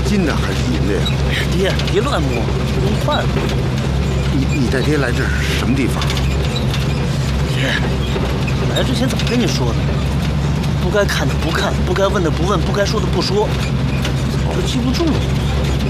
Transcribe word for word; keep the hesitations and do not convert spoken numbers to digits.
金的还是银的呀？ 哎呀，爹，别乱摸，弄坏了。 你你带爹来这是什么地方？ 爹，来之前怎么跟你说的？不该看的不看，不该问的不问，不该说的不说，早就记不住了。